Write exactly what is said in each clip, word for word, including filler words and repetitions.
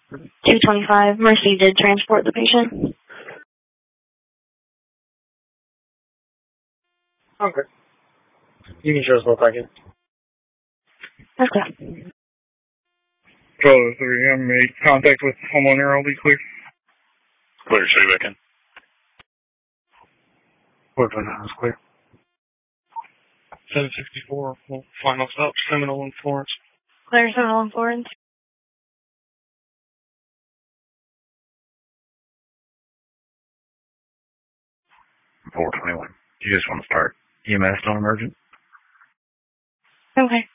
two twenty-five, Mercy did transport the patient. Okay. You can show us both back in. Okay. Bravo three, I made contact with homeowner, I'll be clear. Clear, show you back in. What was that? Clear. seven sixty-four, final stop, Seminole and Florence. Clear, Seminole and Florence. four twenty-one. You just want to start E M S non-emergent? Okay.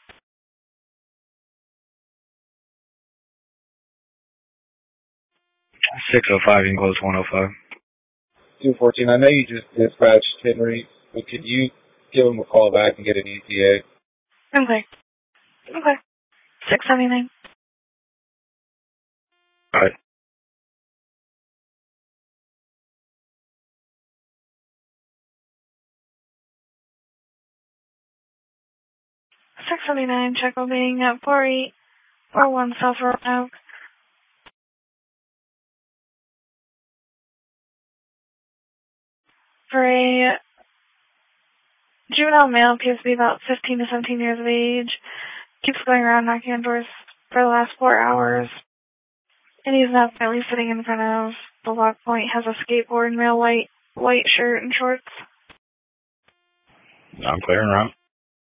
six oh five, you can close one oh five. two fourteen, I know you just dispatched Henry, but could you give him a call back and get an E T A? Okay. Okay. six seventy-nine. All right. six seventy-nine, check will being at four eight four one South Roanoke. For a juvenile male, appears to be about fifteen to seventeen years of age. Keeps going around knocking on doors for the last four hours. And he's now currently sitting in front of the lock point, has a skateboard and male white, white shirt and shorts. I'm clearing around.